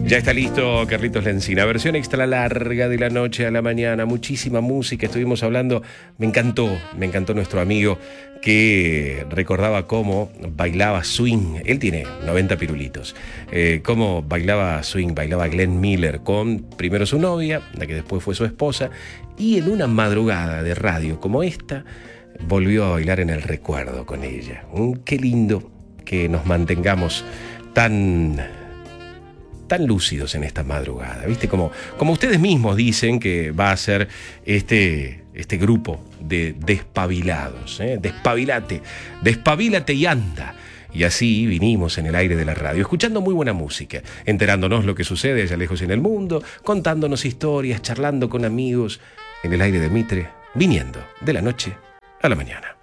Ya está listo Carlitos Lencina, versión extra larga de la noche a la mañana, muchísima música, estuvimos hablando, me encantó nuestro amigo que recordaba cómo bailaba swing, él tiene 90 pirulitos, cómo bailaba swing, bailaba Glenn Miller con primero su novia, la que después fue su esposa, y en una madrugada de radio como esta, volvió a bailar en el recuerdo con ella. Qué lindo que nos mantengamos tan lúcidos en esta madrugada, ¿viste? Como ustedes mismos dicen que va a ser este grupo de despabilados, ¿eh? Despabilate y anda. Y así vinimos en el aire de la radio, escuchando muy buena música, enterándonos lo que sucede allá lejos en el mundo, contándonos historias, charlando con amigos, en el aire de Mitre, viniendo de la noche a la mañana.